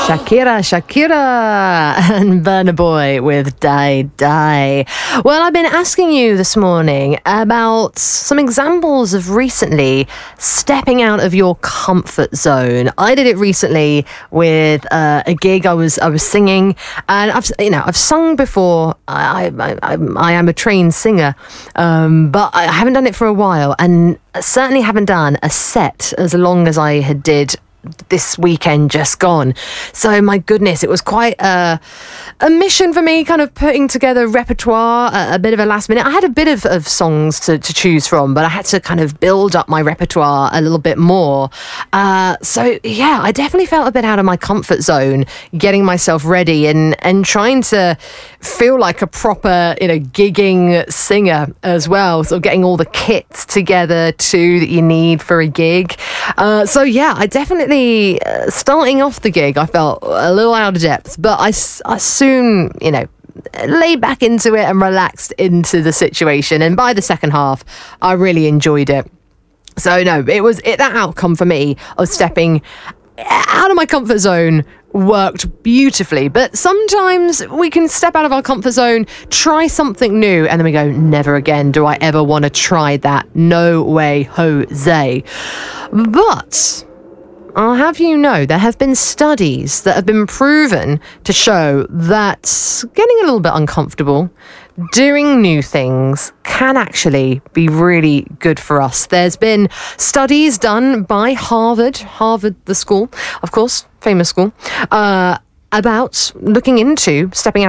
Shakira and Burna Boy with Die Die. Well, I've been asking you this morning about some examples of recently stepping out of your comfort zone. I did it recently with a gig I was singing, and I've sung before. I am a trained singer, but I haven't done it for a while, and certainly haven't done a set as long as I had did this weekend just gone. So my goodness, it was quite a mission for me, kind of putting together repertoire, a bit of a last minute. I had a bit of songs to choose from, but I had to kind of build up my repertoire a little bit more. So yeah, I definitely felt a bit out of my comfort zone, getting myself ready and trying to feel like a proper, gigging singer as well. So getting all the kits together too that you need for a gig. So yeah, I definitely starting off the gig, I felt a little out of depth, but I soon, laid back into it and relaxed into the situation. And by the second half, I really enjoyed it. So no, that outcome for me of stepping out of my comfort zone worked beautifully. But sometimes we can step out of our comfort zone, try something new, and then we go, never again do I ever want to try that. No way, Jose. But I'll have you know, there have been studies that have been proven to show that getting a little bit uncomfortable, doing new things can actually be really good for us. There's been studies done by Harvard, the school, of course, famous school, about looking into stepping out